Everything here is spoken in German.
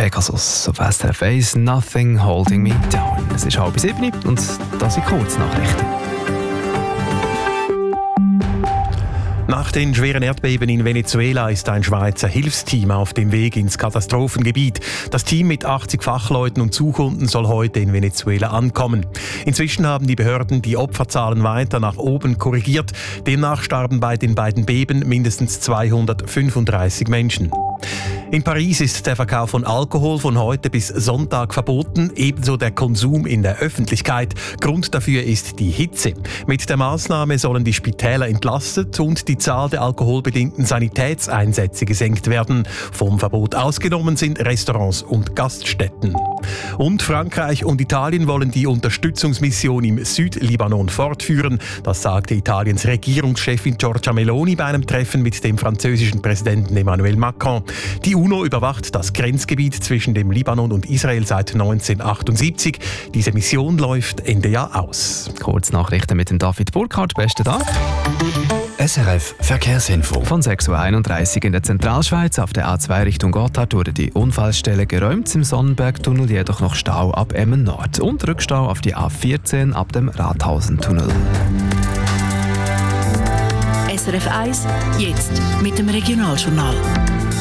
Pegasus auf SRF 1, Nothing Holding Me Down. Es ist 6:30 und das sind Kurznachrichten. Nach den schweren Erdbeben in Venezuela ist ein Schweizer Hilfsteam auf dem Weg ins Katastrophengebiet. Das Team mit 80 Fachleuten und Suchhunden soll heute in Venezuela ankommen. Inzwischen haben die Behörden die Opferzahlen weiter nach oben korrigiert. Demnach starben bei den beiden Beben mindestens 235 Menschen. In Paris ist der Verkauf von Alkohol von heute bis Sonntag verboten, ebenso der Konsum in der Öffentlichkeit. Grund dafür ist die Hitze. Mit der Maßnahme sollen die Spitäler entlastet und die Zahl der alkoholbedingten Sanitätseinsätze gesenkt werden. Vom Verbot ausgenommen sind Restaurants und Gaststätten. Und Frankreich und Italien wollen die Unterstützungsmission im Südlibanon fortführen. Das sagte Italiens Regierungschefin Giorgia Meloni bei einem Treffen mit dem französischen Präsidenten Emmanuel Macron. Die UNO überwacht das Grenzgebiet zwischen dem Libanon und Israel seit 1978. Diese Mission läuft Ende Jahr aus. Kurznachrichten mit dem David Burkhardt. Besten Dank. SRF Verkehrsinfo. Von 6:31 Uhr in der Zentralschweiz auf der A2 Richtung Gotthard wurde die Unfallstelle geräumt, im Sonnenbergtunnel jedoch noch Stau ab Emmen Nord und Rückstau auf die A14 ab dem Rathausentunnel. SRF 1, jetzt mit dem Regionaljournal.